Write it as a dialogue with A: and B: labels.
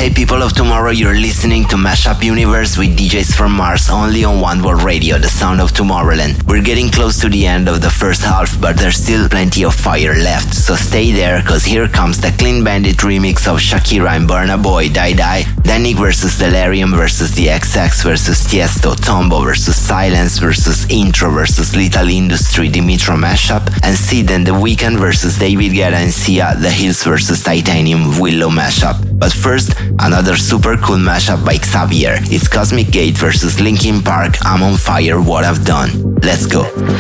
A: People of tomorrow, you're listening to Mashup Universe with DJs from Mars, only on One World Radio, the sound of Tomorrowland. We're getting close to the end of the first half, but there's still plenty of fire left, so stay there, cause here comes the Clean Bandit remix of Shakira and Burna Boy, Die Die, Danik vs Delirium vs the XX vs Tiesto, Tombo vs Silence vs Intro vs Little Industry, Dimitro Mashup, and Sid and The Weeknd vs David Guetta and Sia, The Hills vs Titanium Willow Mashup. But first, another super cool mashup by Xavier. It's Cosmic Gate vs Linkin Park, I'm on Fire, What I've Done. Let's go.